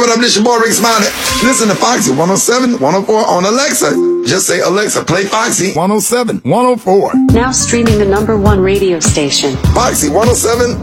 what up? This your boy Rick Smiley. Listen to Foxy 107, 104 on Alexa. Just say, Alexa, play Foxy 107, 104. Now streaming the #1 radio station. Foxy 107,